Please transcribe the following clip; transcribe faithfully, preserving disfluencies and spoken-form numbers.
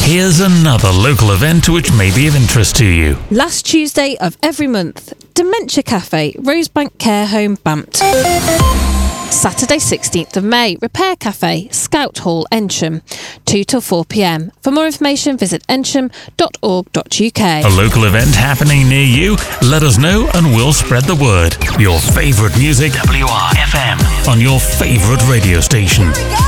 Here's another local event which may be of interest to you. Last Tuesday of every month, Dementia Cafe, Rosebank Care Home, Bant. Saturday sixteenth of May, Repair Cafe, Scout Hall, Ensham, two till four p m. For more information, visit ensham dot org dot u k. A local event happening near you? Let us know and we'll spread the word. Your favourite music, W R F M, on your favourite radio station.